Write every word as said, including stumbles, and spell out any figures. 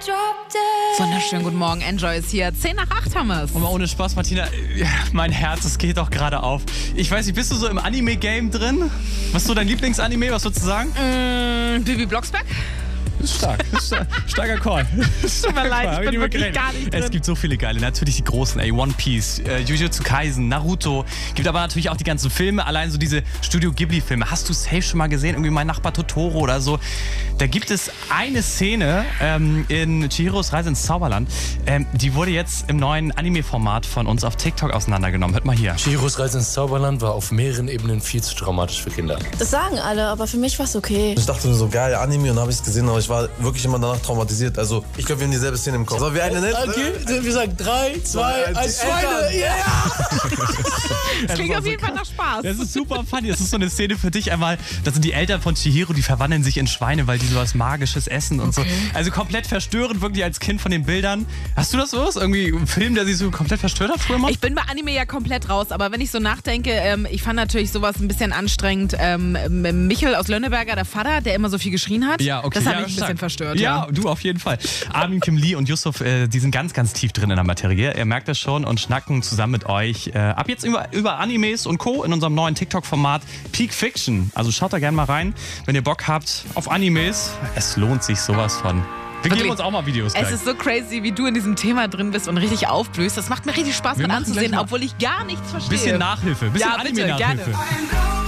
Wunderschönen guten Morgen, Enjoy ist hier. zehn nach acht haben wir's. Und mal ohne Spaß, Martina, mein Herz, es geht doch gerade auf. Ich weiß nicht, bist du so im Anime-Game drin? Was ist so dein Lieblingsanime, was würdest du sagen? Mm, Bibi Blocksberg? Das ist stark, das ist stark. Starker Call. Tut mir leid, ich bin wirklich gar nicht drin. Es gibt so viele geile, natürlich die großen, ey, One Piece, äh, Jujutsu Kaisen, Naruto. Gibt aber natürlich auch die ganzen Filme, allein so diese Studio Ghibli-Filme. Hast du safe schon mal gesehen? Irgendwie Mein Nachbar Totoro oder so. Da gibt es eine Szene ähm, in Chihiros Reise ins Zauberland. Ähm, die wurde jetzt im neuen Anime-Format von uns auf TikTok auseinandergenommen. Hört mal hier. Chihiros Reise ins Zauberland war auf mehreren Ebenen viel zu traumatisch für Kinder. Das sagen alle, aber für mich war es okay. Ich dachte so, geil, Anime, und habe ich es gesehen, aber ich war wirklich immer danach traumatisiert. Also, ich glaube, wir haben dieselbe Szene im Kopf. So, wie eine nennt? Okay, wir sagen drei, zwei, eins, Schweine! Yeah! Das klingt auf jeden Fall nach Spaß. Das ist super funny. Das ist so eine Szene für dich einmal. Das sind die Eltern von Chihiro, die verwandeln sich in Schweine, weil die sowas Magisches essen und okay. so. Also komplett verstörend, wirklich als Kind von den Bildern. Hast du das sowas? Irgendwie ein Film, der sich so komplett verstört hat früher mal? Ich bin bei Anime ja komplett raus, aber wenn ich so nachdenke, ähm, ich fand natürlich sowas ein bisschen anstrengend. Ähm, Michel aus Lönneberger, der Vater, der immer so viel geschrien hat, ja, okay. das hat ja, mich ein stark. bisschen verstört. Ja, Ja, du auf jeden Fall. Armin, Kim Lee und Yusuf, äh, die sind ganz, ganz tief drin in der Materie. Ihr merkt das schon und schnacken zusammen mit euch äh, ab jetzt über, über Animes und Co. in unserem neuen TikTok-Format Peak Fiction. Also schaut da gerne mal rein, wenn ihr Bock habt auf Animes. Es lohnt sich sowas von. Wir Wirklich? geben uns auch mal Videos gleich. Es ist so crazy, wie du in diesem Thema drin bist und richtig aufblühst. Das macht mir richtig Spaß Wir mit machen anzusehen, gleich mal obwohl ich gar nichts verstehe. Bisschen Nachhilfe, bisschen Ja, bitte, Anime-Nachhilfe. gerne.